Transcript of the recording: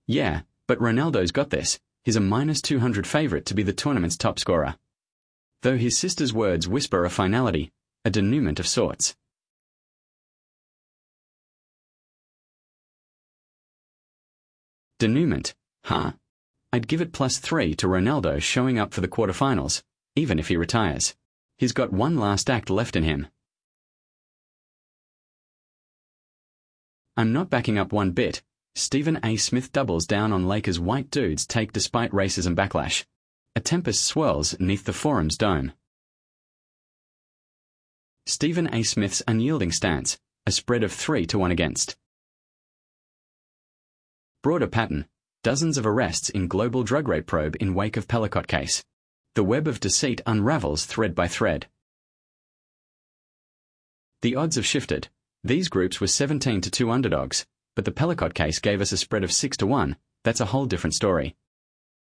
Yeah, but Ronaldo's got this. He's a -200 favourite to be the tournament's top scorer. Though his sister's words whisper a finality, a denouement of sorts. Denouement, huh? I'd give it +3 to Ronaldo showing up for the quarterfinals, even if he retires. He's got one last act left in him. I'm not backing up one bit. Stephen A. Smith doubles down on Lakers' white dudes take despite racism backlash. A tempest swirls neath the forum's dome. Stephen A. Smith's unyielding stance, a spread of 3-1 against. Broader pattern, dozens of arrests in global drug rape probe in wake of Pelicot case. The web of deceit unravels thread by thread. The odds have shifted. These groups were 17-2 underdogs, but the Pelicot case gave us a spread of 6-1. That's a whole different story.